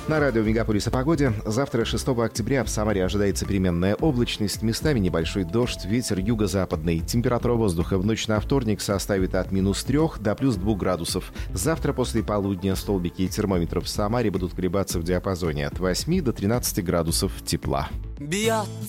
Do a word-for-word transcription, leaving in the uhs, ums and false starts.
На радио «Мегаполис» о погоде. Завтра, шестого октября, в Самаре ожидается переменная облачность, местами небольшой дождь, ветер юго-западный. Температура воздуха в ночь на вторник составит от минус трех до плюс двух градусов. Завтра после полудня столбики термометров в Самаре будут колебаться в диапазоне от восьми до тринадцати градусов тепла.